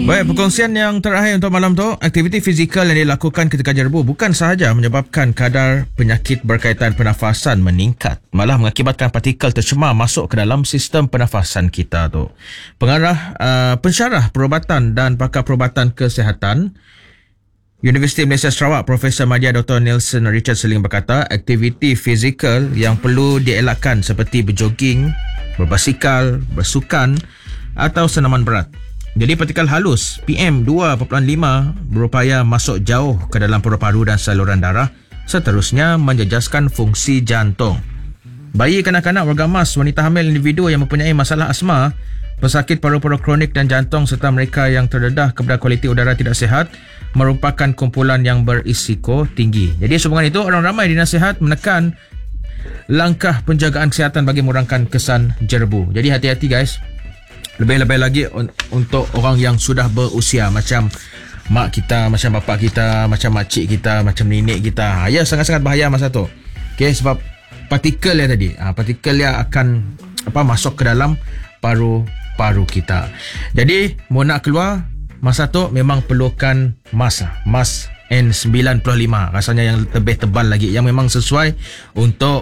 Baik, perkongsian yang terakhir untuk malam tu, aktiviti fizikal yang dilakukan ketika jerbu bukan sahaja menyebabkan kadar penyakit berkaitan pernafasan meningkat, malah mengakibatkan partikel tercemar masuk ke dalam sistem pernafasan kita tu. Pensyarah perubatan dan pakar perubatan kesihatan Universiti Malaysia Sarawak, Profesor Madya Dr. Nelson Richard Seling berkata, aktiviti fizikal yang perlu dielakkan seperti berjoging, berbasikal, bersukan atau senaman berat. Jadi partikel halus PM2.5 berupaya masuk jauh ke dalam paru-paru dan saluran darah, seterusnya menjejaskan fungsi jantung. Bayi, kanak-kanak, warga emas, wanita hamil, individu yang mempunyai masalah asma, pesakit paru-paru kronik dan jantung serta mereka yang terdedah kepada kualiti udara tidak sihat merupakan kumpulan yang berisiko tinggi. Jadi sehubungan itu, orang ramai dinasihat menekan langkah penjagaan kesihatan bagi mengurangkan kesan jerbu. Jadi hati-hati guys. Lebih-lebih lagi untuk orang yang sudah berusia, macam mak kita, macam bapak kita, macam makcik kita, macam nenek kita. Ya, sangat-sangat bahaya masa tu. Okay, sebab partikel yang tadi, partikel yang akan masuk ke dalam paru-paru kita. Jadi, mau nak keluar, masa tu memang perlukan mask N95 rasanya yang lebih tebal lagi, yang memang sesuai untuk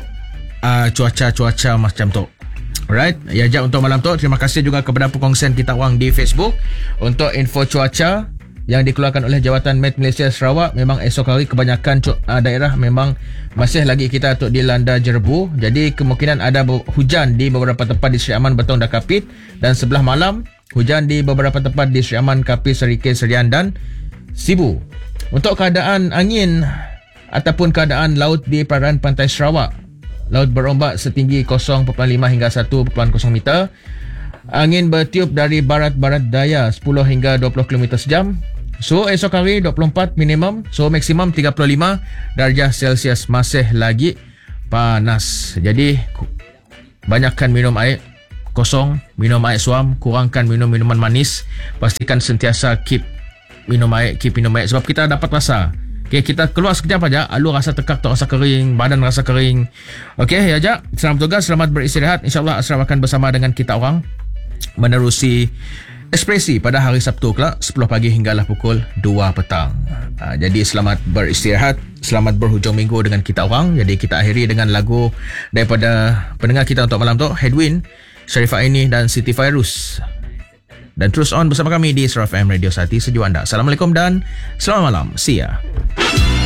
cuaca-cuaca macam tu. Alright, ya jap untuk malam tu. Terima kasih juga kepada perkongsian kita orang di Facebook untuk info cuaca yang dikeluarkan oleh Jawatan Met Malaysia Sarawak. Memang esok hari kebanyakan daerah memang masih lagi kita untuk dilanda jerbu. Jadi kemungkinan ada hujan di beberapa tempat di Seri Aman, Betong dan Kapit, dan sebelah malam hujan di beberapa tempat di Seri Aman, Kapit, Serikil, Serian dan Sibu. Untuk keadaan angin ataupun keadaan laut di perairan pantai Sarawak, laut berombak setinggi 0.5 hingga 1.0 meter. Angin bertiup dari barat-barat daya 10 hingga 20 km sejam. Suhu esok hari 24 minimum, suhu maksimum 35 darjah Celsius, masih lagi panas. Jadi banyakkan minum air kosong, minum air suam, kurangkan minum minuman manis. Pastikan sentiasa keep minum air sebab kita dapat rasa. Okay, kita keluar sekejap aja, alu rasa tekak, tak rasa kering, badan rasa kering. Okay, ya Jap, selamat tugas, selamat beristirahat. InsyaAllah Ashraf akan bersama dengan kita orang menerusi ekspresi pada hari Sabtu kelak 10 pagi hinggalah pukul 2 petang. Jadi selamat beristirahat, selamat berhujung minggu dengan kita orang. Jadi kita akhiri dengan lagu daripada pendengar kita untuk malam tu, Headwind, Sharifah Aini dan Siti Fairuz. Dan terus on bersama kami di Sarawak FM Radio Sati Sejuk Anda. Assalamualaikum dan selamat malam. See ya.